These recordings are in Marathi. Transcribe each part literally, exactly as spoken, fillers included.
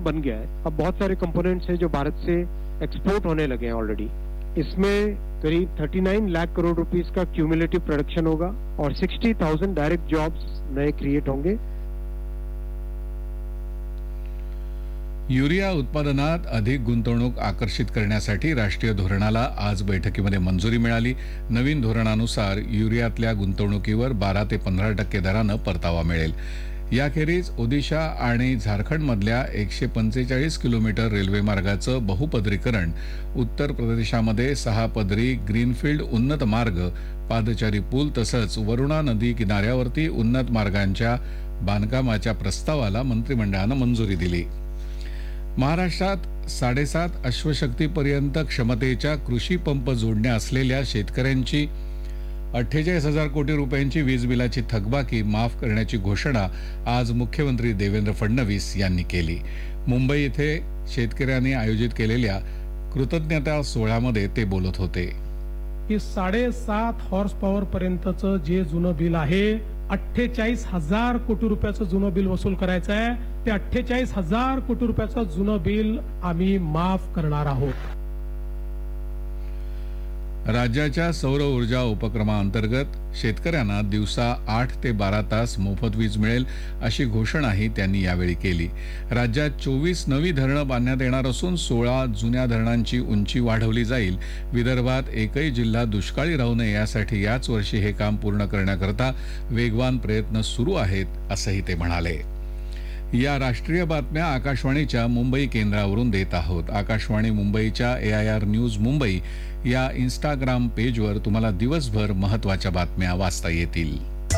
बन गया है। अब बहुत सारे कंपोनेंट्स हैं जो भारत से एक्सपोर्ट होने लगे हैं ऑलरेडी। इसमें करीब उनतालीस लाख करोड़ रुपीस का क्यूमुलेटिव प्रोडक्शन होगा और साठ हज़ार डायरेक्ट जॉब्स नए क्रिएट होंगे। युरिया उत्पादनात अधिक गुंतवणूक आकर्षित करण्यासाठी राष्ट्रीय धोरणाला आज बैठकीमध्ये मंजुरी मिळाली। नवीन धोरणानुसार युरियातल्या गुंतवणुकीवर बारा ते पंधरा टक्के दरानं परतावा मिळेल। याखेरीज ओदिशा आणि झारखंडमधल्या एकशे पंचेचाळीस किलोमीटर रेल्वे मार्गाचं बहुपदरीकरण, उत्तर प्रदेशामध्ये सहा पदरी ग्रीनफील्ड उन्नत मार्ग, पादचारी पूल तसंच वरुणा नदी किनाऱ्यावरती उन्नत मार्गांच्या बांधकामाच्या प्रस्तावाला मंत्रिमंडळानं मंजुरी दिली। महाराष्ट्रात साडेसात अश्वशक्तीपर्यंत क्षमतेच्या कृषी पंप जोडण्या असलेल्या शेतकऱ्यांची अठ्ठेचाळीस हजार कोटी रुपयांची वीज बिलाची थकबाकी माफ करण्याची घोषणा आज मुख्यमंत्री देवेंद्र फडणवीस यांनी केली। मुंबई इथे शेतकऱ्यांनी आयोजित केलेल्या कृतज्ञता सोहळ्यामध्ये ते बोलत होते। की साडेसात हॉर्स पॉवर पर्यंतचं जे जुनं बिल आहे, अठ्ठेचाळीस हजार कोटी रुपयाचं जुनं बिल वसूल करायचं आहे। ते अठ्ठेचाळीस हजार कोटी रुपयाचं जुनं बिल आम्ही माफ करणार आहोत। राज्याच्या सौर ऊर्जा उपक्रमाअंतर्गत शेतकऱ्यांना दिवसा आठ ते बारा तास मोफत वीज मिळेल अशी घोषणाही त्यांनी यावेळी केली। राज्यात चोवीस नवी धरणं बांधण्यात येणार असून सोळा जुन्या धरणांची उंची वाढवली जाईल। विदर्भात एकही जिल्हा दुष्काळी राहू नये यासाठी याच वर्षी हे काम पूर्ण करण्याकरता वेगवान प्रयत्न सुरू आहेत असंही ते म्हणाले। या राष्ट्रीय बातम्या आकाशवाणीच्या मुंबई केंद्रावरून देत आहोत। आकाशवाणी मुंबईच्या ए आय आर न्यूज मुंबई या इंस्टाग्राम पेजवर तुम्हाला दिवसभर महत्त्वाच्या बातम्या वाचता येतील।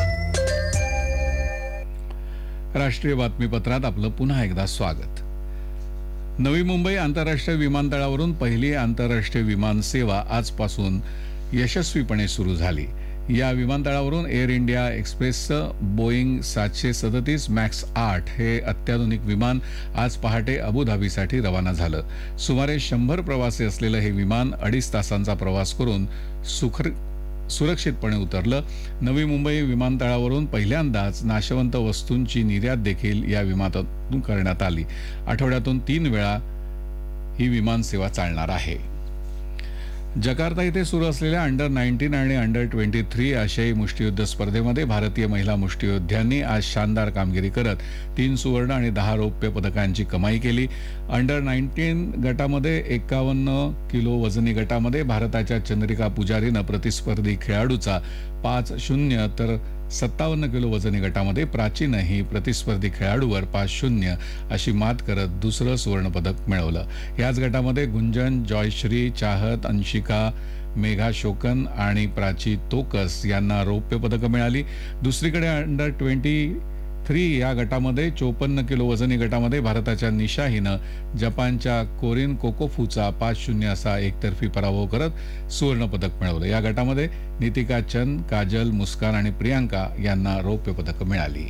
राष्ट्रीय बातमीपत्रात आपलं पुन्हा एकदा स्वागत। नवी मुंबई आंतरराष्ट्रीय विमानतळावरून पहिली आंतरराष्ट्रीय विमान सेवा आजपासून यशस्वीपणे सुरू झाली। या विमानतळावरून एअर इंडिया एक्सप्रेसचं बोईंग सातशे सदतीस मॅक्स आठ हे अत्याधुनिक विमान आज पहाटे अबुधाबीसाठी रवाना झालं। सुमारे शंभर प्रवासी असलेलं हे विमान अडीच तासांचा प्रवास करून सुखर सुरक्षितपणे उतरलं। नवी मुंबई विमानतळावरून पहिल्यांदाच नाशवंत वस्तूंची निर्यात देखील या विमानातून करण्यात आली। आठवड्यातून तीन वेळा ही विमान सेवा चालणार आहे। जकार्ता इथे सुरू असलेल्या अंडर नाईन्टीन आणि अंडर ट्वेंटी थ्री आशियाई मुष्टियुद्ध स्पर्धेमध्ये भारतीय महिला मुष्टियोद्ध्यांनी आज शानदार कामगिरी करत तीन सुवर्ण आणि दहा रौप्य पदकांची कमाई केली। अंडर नाईन्टीन गटामध्ये एक्कावन्न किलो वजनी गटामध्ये भारताच्या चंद्रिका पुजारीनं प्रतिस्पर्धी खेळाडूचा पाच शून्य तर सत्तावन्न किलो वजनी गटामध्ये प्राचीनही प्रतिस्पर्धी खेळाडूवर पाच शून्य अशी मात करत दुसरं सुवर्णपदक मिळवलं। याच गटामध्ये गुंजन, जॉयश्री, चाहत, अंशिका, मेघा शोकन आणि प्राची तोकस यांना रौप्य पदकं मिळाली। दुसरीकडे अंडर ट्वेंटी थ्री या गटामध्ये चोपन्न किलो वजनी गटामध्ये भारताच्या निशा हिनं जपानच्या कोरिन कोकोफूचा पाच शून्य असा एकतर्फी पराभव करत सुवर्णपदक मिळवलं। या गटामध्ये नितिका चंद, काजल, मुस्कान आणि प्रियांका यांना रौप्य पदकं मिळाली।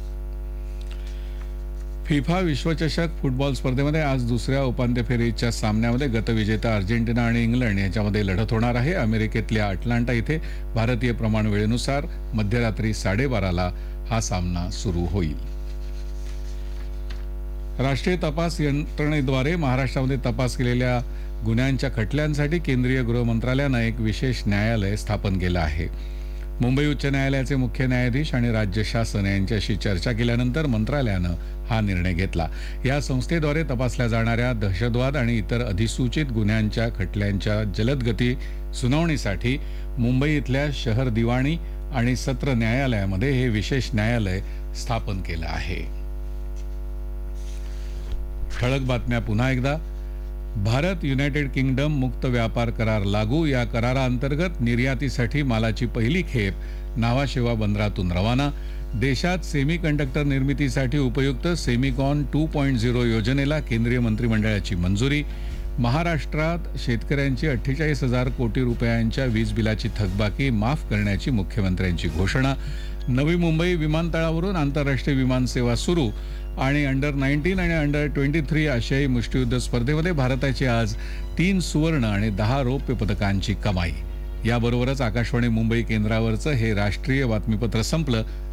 फिफा विश्वचषक फुटबॉल स्पर्धेमध्ये आज दुसऱ्या उपांत्य फेरीच्या सामन्यामध्ये गतविजेता अर्जेंटिना आणि इंग्लंड यांच्यामध्ये लढत होणार आहे। अमेरिकेतल्या अटलांटा इथे भारतीय प्रमाण वेळेनुसार मध्यरात्री साडेबाराला हा सामना सुरू होईल। राष्ट्रीय तपास यंत्रणेद्वारे महाराष्ट्रामध्ये तपास केलेल्या गुन्ह्यांच्या खटल्यांसाठी केंद्रीय गृह मंत्रालयानं एक विशेष न्यायालय स्थापन केलं आहे। मुंबई उच्च न्यायालयाचे मुख्य न्यायाधीश आणि राज्य शासन यांच्याशी चर्चा केल्यानंतर मंत्रालयानं हा निर्णय घेतला। या संस्थेद्वारे तपासल्या जाणाऱ्या दहशतवाद आणि इतर अधिसूचित गुन्ह्यांच्या खटल्यांच्या जलदगती सुनावणीसाठी मुंबई इथल्या शहर दिवाणी आणि सत्र न्यायालयामध्ये हे विशेष न्यायालय स्थापन केलं आहे। ठळक बातम्या पुन्हा एकदा। भारत युनायटेड किंगडम मुक्त व्यापार करार लागू। या कराराअंतर्गत निर्यातीसाठी मालाची पहिली खेप नावाशेवा बंदरातून रवाना। देशात सेमीकंडक्टर निर्मितीसाठी उपयुक्त सेमिकॉन टू पॉइंट झिरो योजनेला केंद्रीय मंत्रिमंडळाची मंजुरी। महाराष्ट्रात शेतकऱ्यांची अठ्ठेचाळीस हजार कोटी रुपयांच्या वीज बिलाची थकबाकी माफ करण्याची मुख्यमंत्र्यांची घोषणा। नवी मुंबई विमानतळावरून आंतरराष्ट्रीय विमान सेवा सुरू आणि अंडर नाईन्टीन आणि अंडर ट्वेंटी थ्री आशियाई मुष्टियुद्ध स्पर्धेमध्ये भारताची आज तीन सुवर्ण आणि दहा रौप्य पदकांची कमाई। याबरोबरच आकाशवाणी मुंबई केंद्रावरचं हे राष्ट्रीय बातमीपत्र संपलं।